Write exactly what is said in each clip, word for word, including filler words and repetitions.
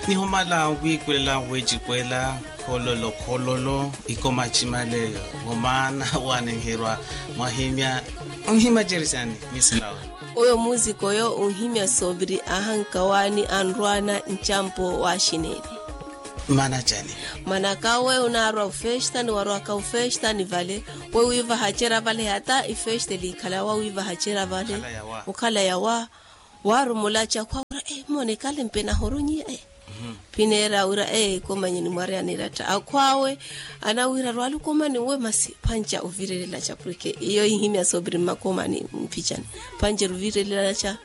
ni homala wikulela wejikwela kololo kololo ikoma chimale gomana wanengerwa mahimya unhima jerisani mislawa oyo muziko yo unhimya sobri ahankawani anrwana nchampo wa shineli mana chani mana kawe unarwa festa ni warwa ka festa ni vale we wiva hachera vale hata ifesta likala wa wiva hachera vale ukala yawa warumula cha kwa eh mone kale mpena horunyi eh Mm-hmm. Pinera ura eh koma nyini mwari anirata akwawe anawira rwalu koma ni we masi pancha uvirelela cha purike iyo ihimya sobri makoma ni mpichani panje uvirelela cha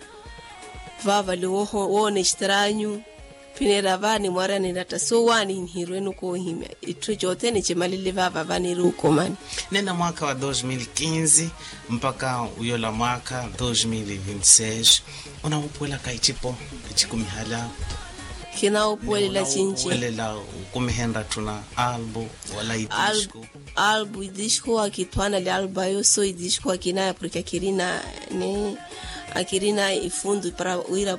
vava liwoho wone shtaranyu pinera vani mwari anirata so wani nhirwenu ko ihimya itu jote ni chimalili vava vani rukomani nena mwaka wa dois mil e quinze mpaka uyola mwaka dois mil e vinte e seis unaupwela kaichipo kachikumihala kina upwele la chinchi upwele la kumihenda tuna albu wala idishku albu idishku wakitwana li alba yoso idishku wakina ya purika kirina ne akirina ifundu para uira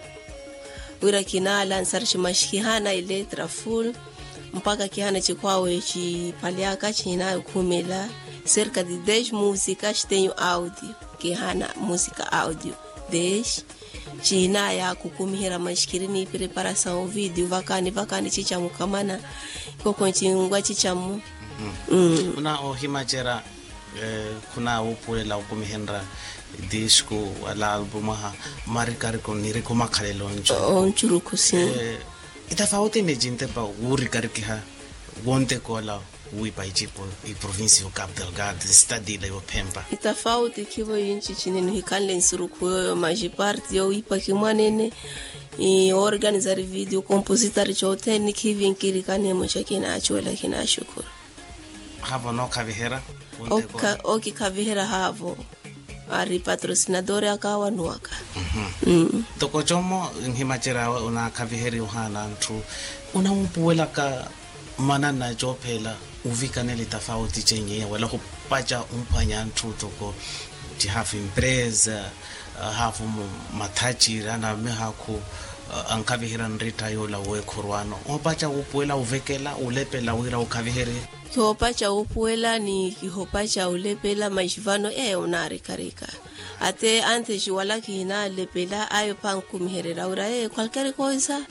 uira kina lansarchi mashikihana iletra full mpaka kihana chikwawe chi paliaka china kumela cerca de dez músicas tenho áudio kihana música áudio dez china ya kukumihira mashkirini preparação o vídeo vakani vakani chichamu kamana koko chingwa chichamu mm. una ohimajera eh, kuna upulela ukumihira disco wala album ha marikari konire kuma khalelonjo onchuruku si eh, itafauti nejinte pa urikari kiha wonte kola ui paichipo i provinsi o Cabo Delgado stadi la yo Pemba itafauti kivo yinchi chinene hikanle nsuruku yo maji party yo ipa kimwanene i organizar video compositor chote ni kivi nkiri kane mocha kina achwela kina ashukuru havo no kavihera oka oki kavihera havo ari patrocinador akawa nuaka mhm mm. Toko chomo nhimachera una kaviheri uhana ntu una umpuela ka mana na jopela uvikanele tofauti chenye wala kupacha umpanya ntuto ko jihafu empresa uh, hafu matachi rana mehaku uh, ankavihira nrita yola we kurwano opacha upuela uvekela ulepela wira ukavihiri kihopacha upuela ni kihopacha ulepela majivano eh unari karika ate antes wala kina lepela ayo pankumiherera ura eh cualquier cosa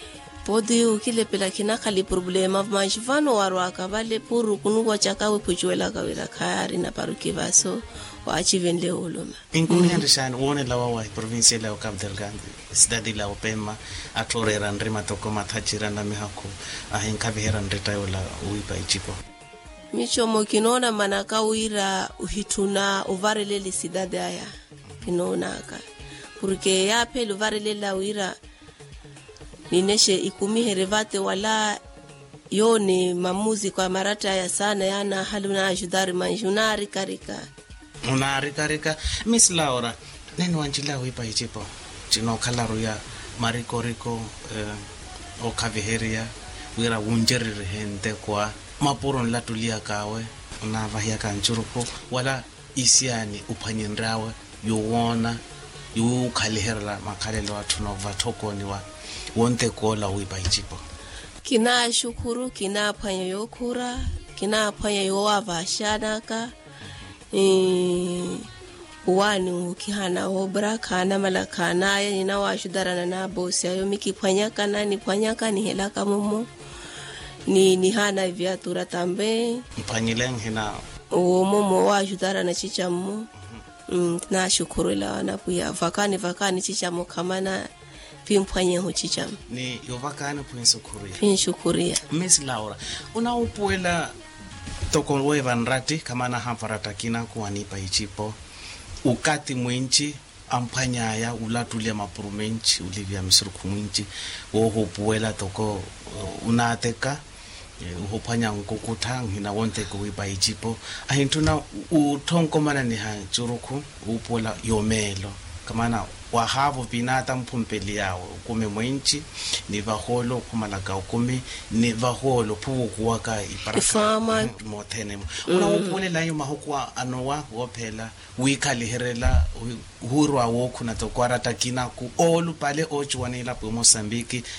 podi ukile pela kina kali problema majivano warwaka vale puru kunugwa chakawe pujuela kawira kari na paruki vaso waachivenle uloma inkunyanda shana wone lawa wa province la Cabo Delgado cidade la Pemba atorera ndrima toko matachira na mihako ahinkavihera ndrita yola uipa ichipo michomo kinona manaka uira uhituna uvarelele cidade aya kinona ka porque ya pele uvarelele la uira nineshe ikumihere vate wala yone mamuzi kwa marata ya sana yana haluna ajudari manjunari karika unari karika Miss Laura neno wanjila wipa ichipo chino kalaru ya mariko riko eh, o kaviheria wira unjerire hente kwa mapuron la tulia kawe una vahia kanchuruko wala isiani upanyendrawe yuwona yu kalihera makalelo watu no vatoko ni wa wonte kola wipa ichipo kina shukuru kina panya yokura kina panya yowa vashanaka eh wani ukihana obra kana malakana ya nina washudarana na bosi ayo mikipanya kana ni panya kana hela kamomo ni ni hana viatura tambe mpanyileng hina o momo washudarana chichamu mm, na shukuru la wanapuya vakani vakani chichamu kamana pimpanye ho chicham ni yovakana puinsukuria pinshukuria Miss Laura una upuela toko wewe nrati kama na hamfarata kina kuanipa ichipo ukati mwenchi ampanya ya ulatulia mapurumenchi ulivya misuruku mwenchi woho upuela toko uh, unateka uhopanya nkukutang hina wonte kuipa ichipo ahintuna utonko mana ni hanchuruku upuela yomelo kama na wahavo pinata mpumpeli yao kume mwenchi ni vaholo kumalaka ukumi ni vaholo puku kuwaka iparaka motene una upole la yuma hukwa anowa wopela wikali herela hurwa woku na tokwara takina ku olu pale ochu wanila po Mozambique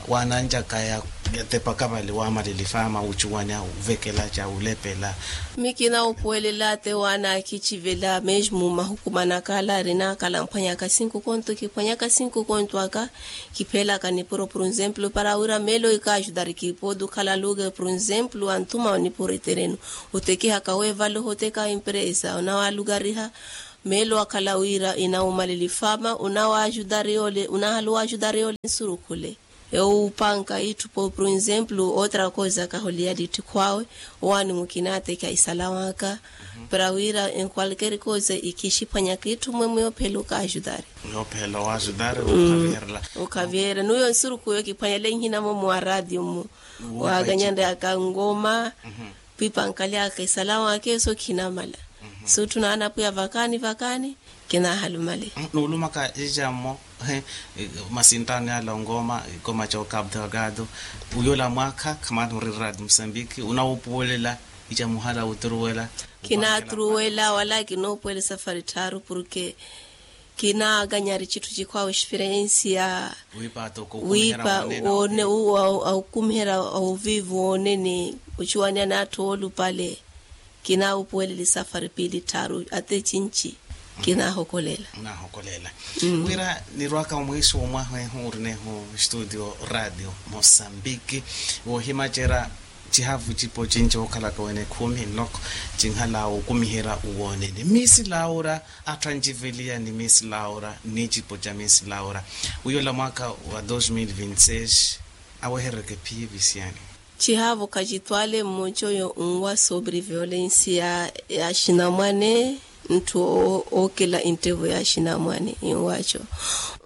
wananja kaya tepa kabali wa malilifama uchuwania uvekela cha ulepela mikina upuele late wana kichivela mejmu mahukumana kala rina kala mpanya ka cinco konto ki panya ka cinco konto aka kipela ka ni por por exemplo para ura melo e ka ajudar ki podu kala luga por exemplo antuma ni por terreno uteki hakawe valo hoteka empresa na wa lugariha melo akala uira ina umalilifama unawa ajudar yole unahalu ajudar yole surukule eu panka itu por por exemplo outra coisa que holia dito kwawe wani mukinate ka isalawaka uhum. Para wira em qualquer coisa e que chipanya kitu mwemwe pelo ka ajudar no pelo ajudar o caveira o caveira no yo suru ko kipanya lenhina mo mo radio mo wa ganyanda ka ngoma uhum. Pipankalia ka isalawaka so kinamala uhum. So tunaana pia vakani vakani kina halumale nuluma ka ijamo he masintani ya ngoma koma cha Cabo Delgado uyola mwaka kama nurad Mozambique unaopuolela ija muhala uturuela kina turuela wala kinopole safari taru porque kina ganyari chitu chikwa experience ya wipa toko wipa one u au kumhera au vivu one ni uchuania na tolu pale kina upuele safari pili taru ate chinchi kina hokolela na hokolela mm. Wira ni rwaka mwiso mwa hurne ho studio radio Mozambique wo himachera chihavu chipo chincho kala kawene kumi nok chinghala ukumihera uone ni Miss Laura atranjivelia ni Miss Laura ni chipo cha Miss Laura uyola mwaka wa dois mil e vinte e seis awehereke pia visiani chihavu kajitwale mmojo unwa sobre violência ya shinamwane ntu okela interview ya shinamwane inwacho